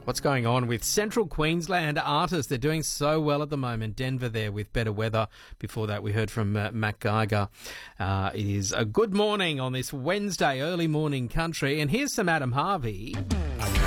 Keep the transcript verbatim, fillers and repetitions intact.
What's going on with Central Queensland artists? They're doing so well at the moment. Denver there with better weather. Before that, we heard from uh, Matt Geiger. Uh, it is a good morning on this Wednesday, early morning country. And here's some Adam Harvey.